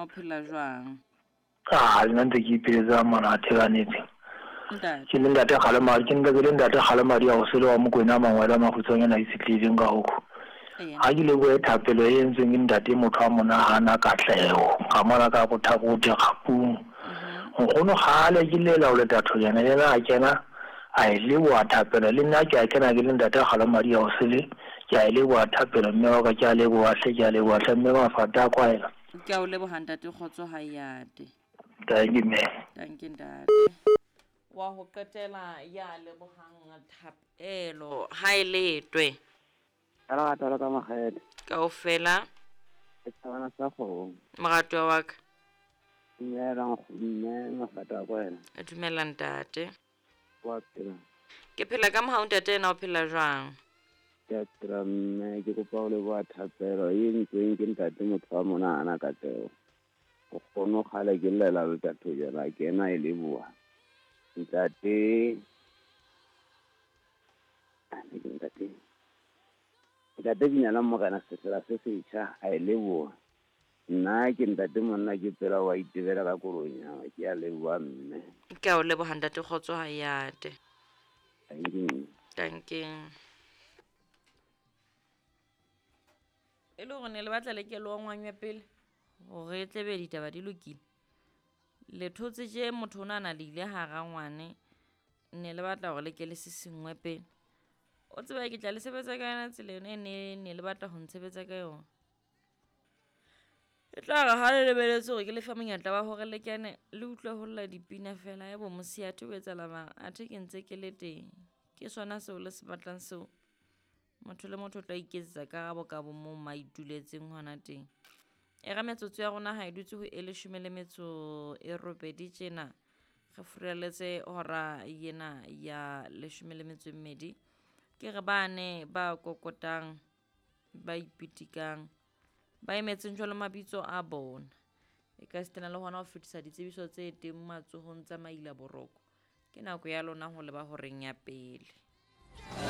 o phela jwang? nna ntse ke ipeletsa monate ganetse Ntate. ke le ntate Kgalemadi ke ntate Kgalemadi ya go sele wa Mokwena Mangwela Mahutsanyana Isitlileng ka hoko ga ke leboe thapelo e entseng ke ntate motho wa monagana katlego ga mona ka bothakgote kgapung nkgono gale ke lela o le tathonyana yena a kena a e leboa thapelo le nna ke a kena ke le ntate Kgalemadi ya go sele ke a e leboa thapelo mme wa ka ke a leboa hle mme mafata a kwaela Ke a o leboga ntate Kgotso Hayate. thank you man. Thank you ntate. Wa ho qetela ya lebogang thapelo ha e letwe Ala tala ka magete. kaofela E tsana sa go. moratwa wa ka. Mme mafata kwa ena. A dumela ntate. Wa phela. Ke phela ka mohau ntate na o phela jwang? Ya tsira mme ke kopa o le bua thapelo e ntseng ke ntate motho wa mona ana ka tseo. O kgono gale ke lela le tatho jela ke ena e le bua. Ntate Ntate Binyana Mogana sesela se setšha a e leboa nna ke ntate monna ke tsela wa itebela ka koronya ke a leboa mme Ke a o leboga ntate Kgotso Hayate. thank you. E le gore ne le batla le ke lo ngwanywe pele gore e tlebe ditaba di lokile le thotse je motho o nana le ile ha ga ngwane ne le batla gore le ke le se sengwe pele o tseba ke tla le sebetsa ka yona tsela yone ne le batla go ntshebetsa ka yona e tla ga le lebeletse gore ke le fa monyatla wa gore le kene le utlwe ho lla dipina fela ya bo mosiate o etsa la athe ke ntse ke le teng ke sona seo le se batlang seo motho le motho tla iketsetsa ka ga bo mo maituletseng hona teng e ga metsotso ya rona ha e dutse ho 18 tjena re fureletse hora yena ya 12 ke re bane ba kokotang ba ipitikang ba emetseng jwalo mabitso a bona e ka stena le hona ho fetisa ditsebiso tse teng matsohong tsa maila boroko ke nako ya lona ho leba horeng ya pele.